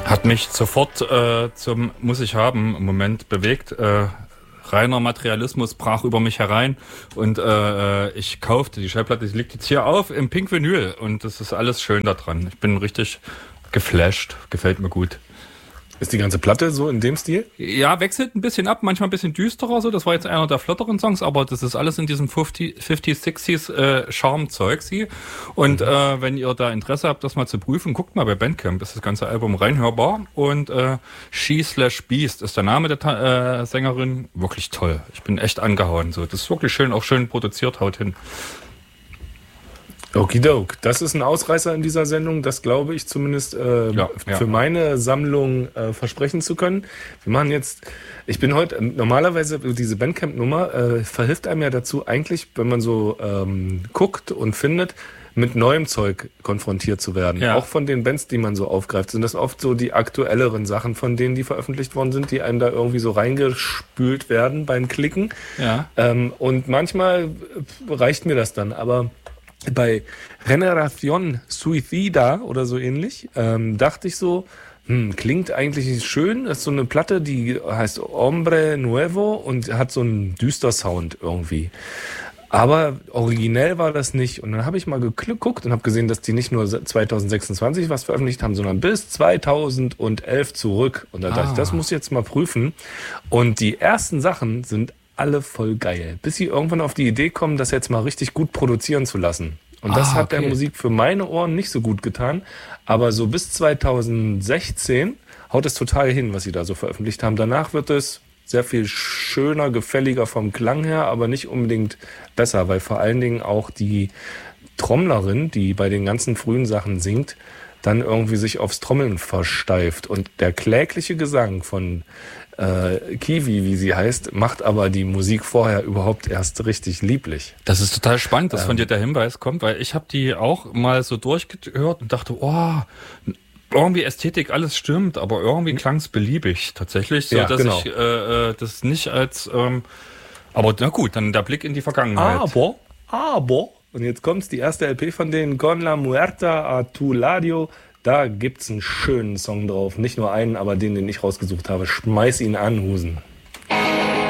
Hat mich sofort zum Muss ich haben Moment bewegt. Reiner Materialismus brach über mich herein und ich kaufte die Schallplatte. Die liegt jetzt hier auf im Pink Vinyl und das ist alles schön da dran. Ich bin richtig geflasht. Gefällt mir gut. Ist die ganze Platte so in dem Stil? Ja, wechselt ein bisschen ab, manchmal ein bisschen düsterer so. Das war jetzt einer der flotteren Songs, aber das ist alles in diesem 50s, 60s Charme-Zeug. Und wenn ihr da Interesse habt, das mal zu prüfen, guckt mal bei Bandcamp. Ist das ganze Album reinhörbar. Und She/Beast ist der Name der Sängerin. Wirklich toll. Ich bin echt angehauen. So, das ist wirklich schön, auch schön produziert, haut hin. Okidok, das ist ein Ausreißer in dieser Sendung, das glaube ich zumindest für meine Sammlung versprechen zu können. Wir machen jetzt, ich bin heute, normalerweise diese Bandcamp-Nummer verhilft einem ja dazu eigentlich, wenn man so guckt und findet, mit neuem Zeug konfrontiert zu werden. Ja. Auch von den Bands, die man so aufgreift, sind das oft so die aktuelleren Sachen von denen, die veröffentlicht worden sind, die einem da irgendwie so reingespült werden beim Klicken. Ja. Und manchmal reicht mir das dann, aber bei Generación Suicida oder so ähnlich, dachte ich so, klingt eigentlich schön. Das ist so eine Platte, die heißt Hombre Nuevo und hat so einen düster Sound irgendwie. Aber originell war das nicht. Und dann habe ich mal geguckt und habe gesehen, dass die nicht nur 2026 was veröffentlicht haben, sondern bis 2011 zurück. Und da dachte ich, das muss ich jetzt mal prüfen. Und die ersten Sachen sind alle voll geil. Bis sie irgendwann auf die Idee kommen, das jetzt mal richtig gut produzieren zu lassen. Und das hat der Musik für meine Ohren nicht so gut getan. Aber so bis 2016 haut es total hin, was sie da so veröffentlicht haben. Danach wird es sehr viel schöner, gefälliger vom Klang her, aber nicht unbedingt besser, weil vor allen Dingen auch die Trommlerin, die bei den ganzen frühen Sachen singt, dann irgendwie sich aufs Trommeln versteift. Und der klägliche Gesang von Kiwi, wie sie heißt, macht aber die Musik vorher überhaupt erst richtig lieblich. Das ist total spannend, dass von dir der Hinweis kommt, weil ich habe die auch mal so durchgehört und dachte, irgendwie Ästhetik, alles stimmt, aber irgendwie klang es beliebig tatsächlich, so dass ich das nicht als, aber na gut, dann der Blick in die Vergangenheit. Aber, und jetzt kommt's, die erste LP von denen, Con la Muerta a tu Ladio. Da gibt's einen schönen Song drauf. Nicht nur einen, aber den ich rausgesucht habe. Schmeiß ihn an, Husen.